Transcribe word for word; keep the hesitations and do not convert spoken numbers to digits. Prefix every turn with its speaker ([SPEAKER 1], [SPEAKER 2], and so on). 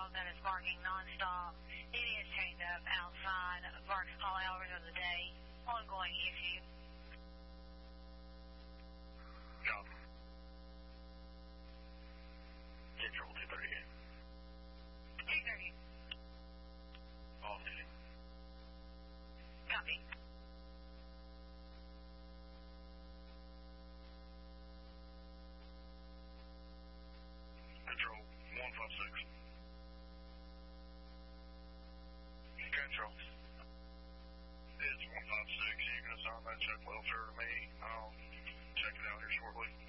[SPEAKER 1] dog that is barking nonstop. It is chained up outside, barks all hours of the day. Ongoing issue.
[SPEAKER 2] Copy. Central two thirty-eight.
[SPEAKER 1] two thirty.
[SPEAKER 2] Off duty.
[SPEAKER 1] Copy.
[SPEAKER 2] Control one five six. Control. It's one five six. You can assign that check welfare to me. I'll check it out here shortly.